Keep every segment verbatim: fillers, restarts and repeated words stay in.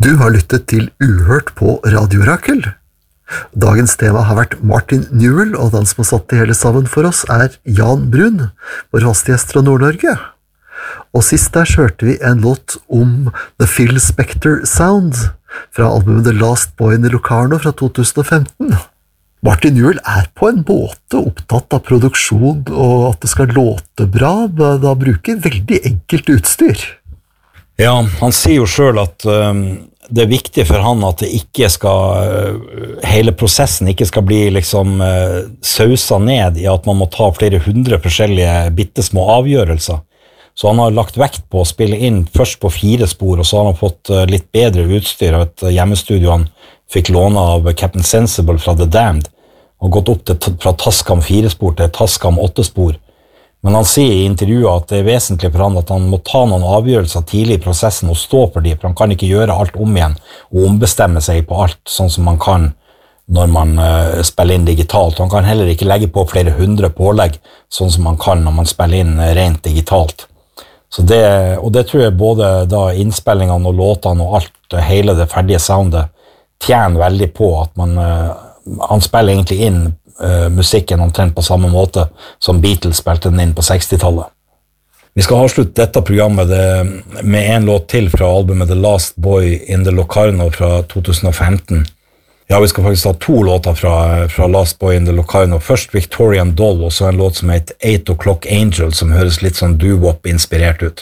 Du har lyttet til Uhørt på Radio Rakel. Dagens tema har vært Martin Newell, og den som har satt det hele sammen for oss er Jan Brun, vår faste gjest fra Nord-Norge. Og sist der hørte vi en låt om The Phil Spector Sound fra albumet The Last Boy in the Locarno fra to tusen og femten. Martin Newell er på en måte opptatt av produksjon og at det skal låte bra, da bruker veldig enkelt utstyr. Ja, han sier jo selv at um, det er viktig for han at det ikke skal, uh, hele prosessen ikke skal bli liksom uh, sausa ned i at man må ta flere hundre forskjellige bittesmå avgjørelser. Så han har lagt vekt på å spille inn først på fire spor, og så har han fått uh, litt bedre utstyr av et hjemmestudio han fikk låne av Captain Sensible fra The Damned, og gått opp til, fra Tascam fire spor til Tascam åtte spor. Men han sier i intervjuet at det er vesentlig for han at han må ta noen avgjørelser tidlig i prosessen og stå for dem, for han kan ikke gjøre alt om igjen og ombestemme seg på alt, sånn som man kan når man uh, spiller inn digitalt. Han kan heller ikke legge på flere hundre pålegg, sånn som man kan når man spiller inn uh, rent digitalt. Så det, og det tror jeg både da innspillingene og låtene og alt, uh, hele det ferdige soundet, tjener veldig på at man, uh, han spiller egentlig inn Uh, musikken omtrent på samme måte som Beatles spilte den inn på sekstitallet. Vi skal avslutte dette programmet det, med en låt til fra albumet The Last Boy in the Locarno fra to tusen og femten. Ja, vi skal faktisk ha to låter fra, fra Last Boy in the Locarno. Først Victorian Doll, og så en låt som heter Eight O'Clock Angel, som høres litt sånn doo-wop-inspirert ut.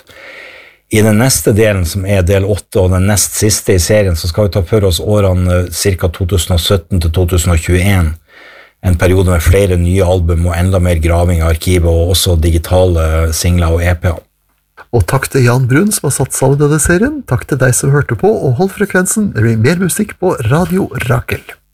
I den neste delen, som er del åtte, og den nest siste i serien, så skal vi ta for oss årene ca. to tusen og sytten til to tusen og tjueen. En periode med flere nye album og enda mer graving i arkivet, og også digitale singler og E P-er. Og takk til Jan Brun som har satt sammen denne serien. Takk til deg som hørte på, og hold frekvensen. Det blir mer musikk på Radio Rakel.